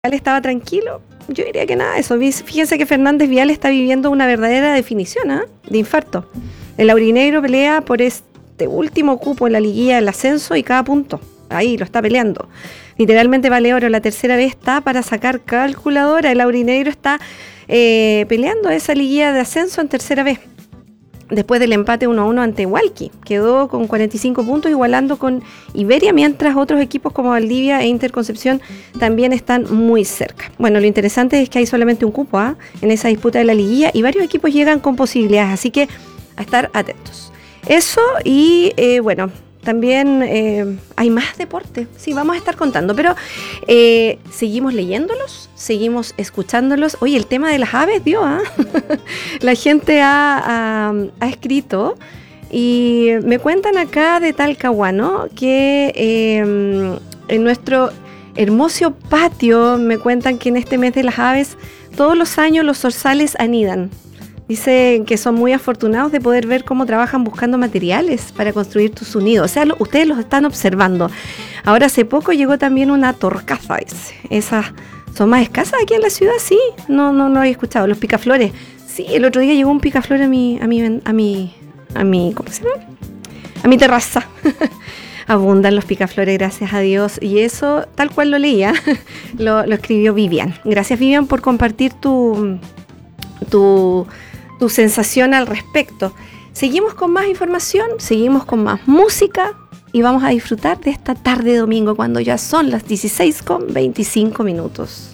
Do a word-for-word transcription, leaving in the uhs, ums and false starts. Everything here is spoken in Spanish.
Vial estaba tranquilo, yo diría que nada de eso. Fíjense que Fernández Vial está viviendo una verdadera definición ¿eh? de infarto. El aurinegro pelea por este último cupo en la liguilla del ascenso y cada punto, ahí lo está peleando. Literalmente vale oro, la tercera vez está para sacar calculadora. El aurinegro está eh, peleando esa liguilla de ascenso en tercera vez. Después del empate uno a uno ante Hualqui, quedó con cuarenta y cinco puntos, igualando con Iberia, mientras otros equipos como Valdivia e Interconcepción también están muy cerca. Bueno, lo interesante es que hay solamente un cupo ¿eh? en esa disputa de la liguilla y varios equipos llegan con posibilidades, así que a estar atentos. Eso y eh, bueno, también eh, hay más deporte, sí, vamos a estar contando, pero eh, seguimos leyéndolos, seguimos escuchándolos. Oye, el tema de las aves, Dios, ¿eh? La gente ha, ha, ha escrito y me cuentan acá de Talcahuano que eh, en nuestro hermoso patio me cuentan que en este mes de las aves todos los años los zorzales anidan. Dicen que son muy afortunados de poder ver cómo trabajan buscando materiales para construir su nido. O sea, lo, ustedes los están observando. Ahora, hace poco llegó también una torcaza. Dice. Esas son más escasas aquí en la ciudad, sí. No, no, no había escuchado. Los picaflores. Sí, el otro día llegó un picaflor a mi, a mi, a mi, a mi, ¿cómo se llama? A mi terraza. Abundan los picaflores, gracias a Dios. Y eso, tal cual lo leía, lo, lo escribió Vivian. Gracias, Vivian, por compartir tu, tu tu sensación al respecto. Seguimos con más información, seguimos con más música y vamos a disfrutar de esta tarde de domingo cuando ya son las dieciséis con veinticinco minutos.